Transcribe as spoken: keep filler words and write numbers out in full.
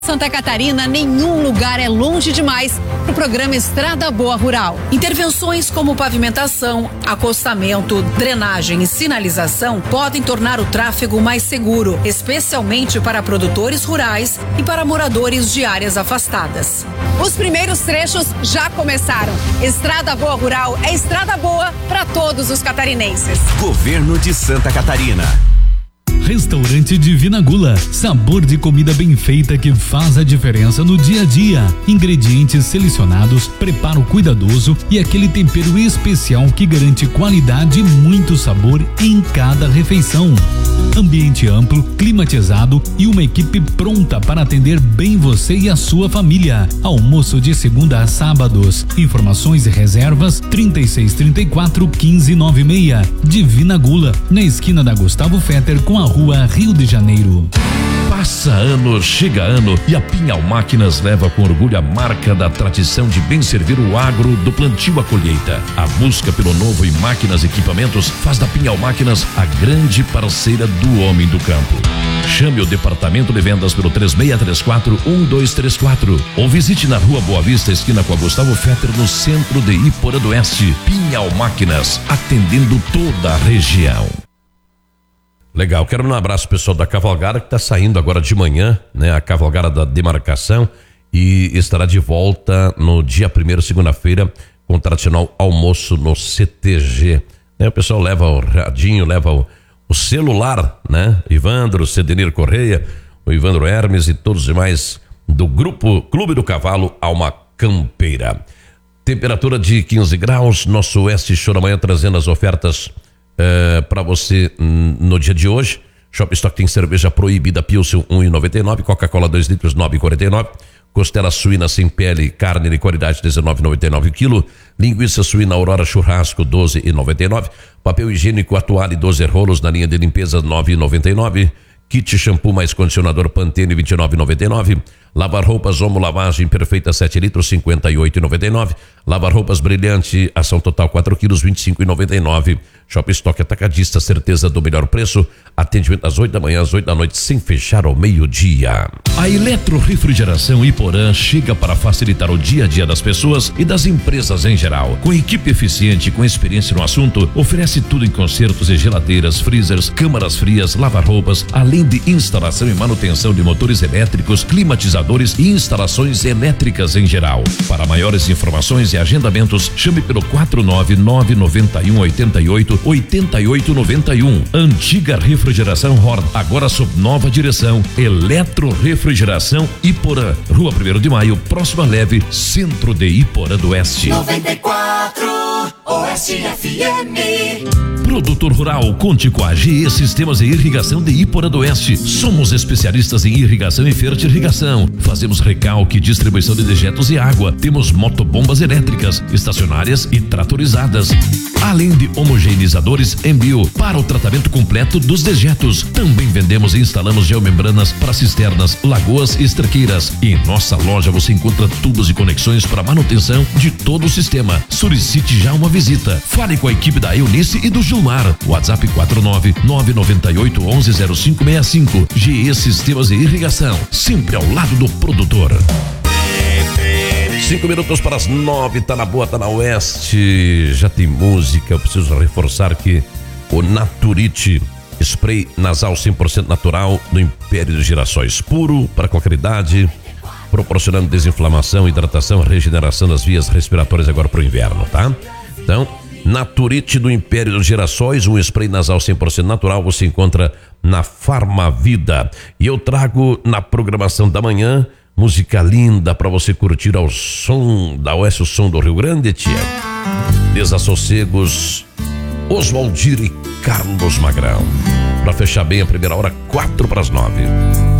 Santa Catarina, nenhum lugar é longe demais para o programa Estrada Boa Rural. Intervenções como pavimentação, acostamento, drenagem e sinalização podem tornar o tráfego mais seguro, especialmente para produtores rurais e para moradores de áreas afastadas. Os primeiros trechos já começaram. Estrada Boa Rural é estrada boa para todos os catarinenses. Governo de Santa Catarina. Restaurante Divina Gula, sabor de comida bem feita que faz a diferença no dia a dia. Ingredientes selecionados, preparo cuidadoso e aquele tempero especial que garante qualidade e muito sabor em cada refeição. Ambiente amplo, climatizado e uma equipe pronta para atender bem você e a sua família. Almoço de segunda a sábados. Informações e reservas trinta e seis, trinta e quatro, quinze, noventa e seis. Divina Gula, na esquina da Gustavo Fetter com a Rua Rio de Janeiro. Passa ano, chega ano e a Pinhal Máquinas leva com orgulho a marca da tradição de bem servir o agro do plantio à colheita. A busca pelo novo em máquinas e equipamentos faz da Pinhal Máquinas a grande parceira do homem do campo. Chame o departamento de vendas pelo três seis três quatro, um dois três quatro ou visite na Rua Boa Vista, esquina com a Gustavo Fetter, no centro de Iporã do Oeste. Pinhal Máquinas, atendendo toda a região. Legal, quero mandar um abraço pro pessoal da Cavalgada que está saindo agora de manhã, né? A Cavalgada da Demarcação, e estará de volta no dia primeiro, segunda-feira, com o tradicional almoço no C T G. Né? O pessoal leva o radinho, leva o, o celular, né? Ivandro, Cedenir Correia, o Ivandro Hermes e todos os demais do grupo Clube do Cavalo Alma Campeira. Temperatura de quinze graus, nosso Oeste Show da Manhã trazendo as ofertas Uh, para você hum, no dia de hoje. Shopping Stock tem cerveja proibida Pilsen um real e noventa e nove, Coca-Cola dois litros nove reais e quarenta e nove, costela suína sem pele, carne de qualidade dezenove reais e noventa e nove o quilo, linguiça suína Aurora Churrasco doze reais e noventa e nove, papel higiênico Atuale doze rolos na linha de limpeza nove reais e noventa e nove, kit shampoo mais condicionador Pantene vinte e nove reais e noventa e nove, lavar roupas Omo lavagem perfeita sete litros cinquenta e oito reais e noventa e nove, lavar roupas Brilhante ação total quatro quilos vinte e cinco reais e noventa e nove. Shopping Stock Atacadista, certeza do melhor preço, atendimento às oito da manhã às oito da noite sem fechar ao meio-dia. A Eletro Refrigeração Iporã chega para facilitar o dia a dia das pessoas e das empresas em geral. Com equipe eficiente e com experiência no assunto, oferece tudo em consertos e geladeiras, freezers, câmaras frias, lavar-roupas, além de instalação e manutenção de motores elétricos, climatizadores e instalações elétricas em geral. Para maiores informações e agendamentos, chame pelo quatro nove nove nove um oito oito oito oito nove um. Antiga Refrigeração Horn, agora sob nova direção. Eletro Refrigeração Iporã, Rua primeiro de Maio, próxima Leve, centro de Iporã do Oeste. noventa e quatro Oeste F M. Produtor rural, conte com a G E Sistemas de Irrigação de Iporã do Oeste. Somos especialistas em irrigação e fertirrigação. Fazemos recalque, distribuição de dejetos e água. Temos motobombas elétricas, estacionárias e tratorizadas. Além de homogeneizadores Embio para o tratamento completo dos dejetos. Também vendemos e instalamos geomembranas para cisternas, lagoas e estraqueiras. E em nossa loja você encontra tubos e conexões para manutenção de todo o sistema. Solicite já uma visita. Fale com a equipe da Eunice e do Gilmar. WhatsApp quatro nove nove nove oito um um zero cinco seis cinco. G E Sistemas de Irrigação, sempre ao lado do produtor. Cinco minutos para as nove, tá na boa, tá na Oeste. Já tem música, eu preciso reforçar que o Naturite, spray nasal cem por cento natural do Império dos Girassóis, puro para qualquer idade, proporcionando desinflamação, hidratação, regeneração das vias respiratórias agora para o inverno, tá? Então, Naturite do Império dos Girassóis, um spray nasal cem por cento natural, você encontra na Farmavida. E eu trago na programação da manhã música linda para você curtir ao som da Oeste, o som do Rio Grande, tia. Desassossegos, Oswaldir e Carlos Magrão. Para fechar bem a primeira hora, quatro para as nove.